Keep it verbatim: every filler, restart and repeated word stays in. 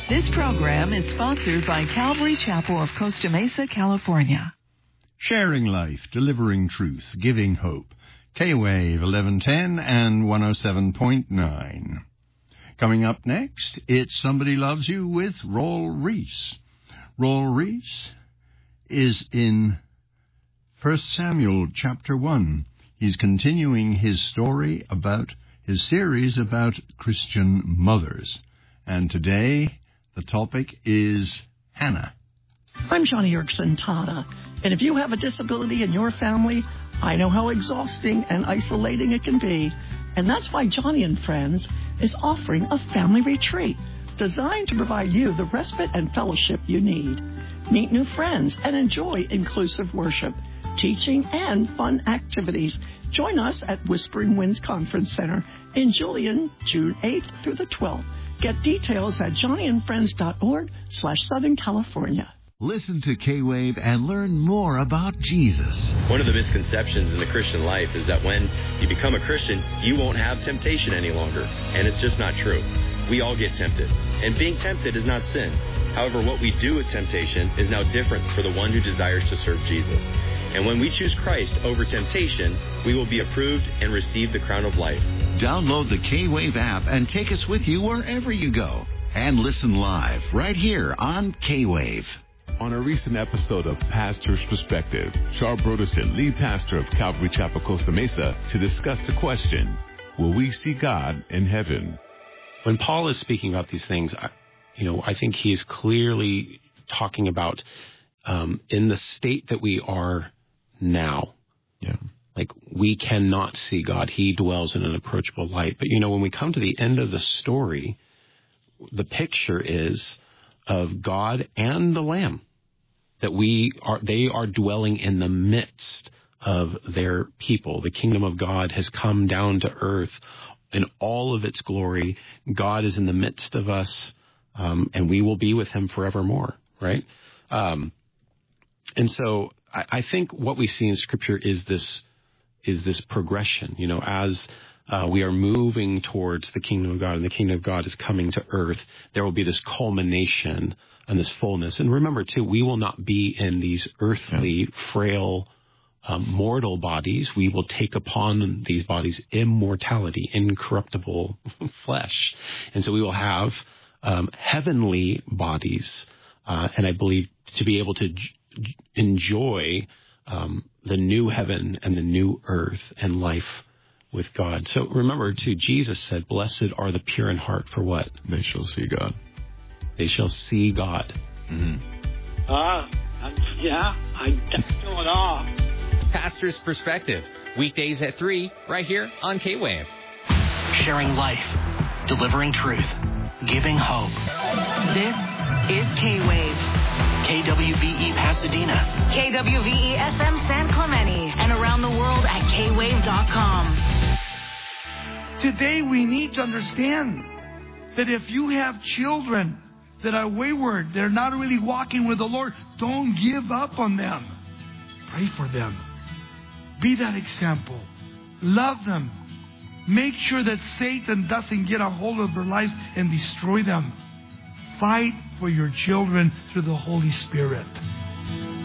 This program is sponsored by Calvary Chapel of Costa Mesa, California. Sharing life, delivering truth, giving hope. K-Wave eleven ten and one oh seven point nine. Coming up next, it's Somebody Loves You with Raul Ries. Raul Ries is in First Samuel chapter one. He's continuing his story about his series about Christian mothers. And today, the topic is Hannah. I'm Johnny Erickson Tata, and if you have a disability in your family, I know how exhausting and isolating it can be, and that's why Johnny and Friends is offering a family retreat designed to provide you the respite and fellowship you need. Meet new friends and enjoy inclusive worship, teaching, and fun activities. Join us at Whispering Winds Conference Center in Julian, June eighth through the twelfth. Get details at johnnyandfriends.org slash Southern California. Listen to K-Wave and learn more about Jesus. One of the misconceptions in the Christian life is that when you become a Christian, you won't have temptation any longer. And it's just not true. We all get tempted. And being tempted is not sin. However, what we do with temptation is now different for the one who desires to serve Jesus. And when we choose Christ over temptation, we will be approved and receive the crown of life. Download the K-Wave app and take us with you wherever you go. And listen live right here on K-Wave. On a recent episode of Pastor's Perspective, Charles Broderson, lead pastor of Calvary Chapel, Costa Mesa, to discuss the question, will we see God in heaven? When Paul is speaking about these things, I, you know, I think he is clearly talking about um, in the state that we are now. Yeah. Like, we cannot see God. He dwells in an approachable light. But, you know, when we come to the end of the story, the picture is of God and the Lamb, that we are, they are dwelling in the midst of their people. The kingdom of God has come down to earth in all of its glory. God is in the midst of us, um, and we will be with him forevermore, right? Um, and so I, I think what we see in Scripture is this is this progression, you know, as uh, we are moving towards the kingdom of God, and the kingdom of God is coming to earth, there will be this culmination and this fullness. And remember, too, we will not be in these earthly, yeah. frail, um, mortal bodies. We will take upon these bodies immortality, incorruptible flesh. And so we will have um, heavenly bodies, uh, and I believe to be able to j- enjoy um, the new heaven and the new earth and life with God. So remember, too, Jesus said, blessed are the pure in heart, for what? They shall see God. They shall see God. Mm-hmm. Uh, yeah, I that's going off. Pastor's Perspective, weekdays at three, right here on K-Wave. Sharing life, delivering truth, giving hope. This is K-Wave. K W V E Pasadena. K W V E F M San Clemente. And around the world at K wave dot com. Today we need to understand that if you have children that are wayward, they're not really walking with the Lord, don't give up on them. Pray for them. Be that example. Love them. Make sure that Satan doesn't get a hold of their lives and destroy them. Fight for your children through the Holy Spirit.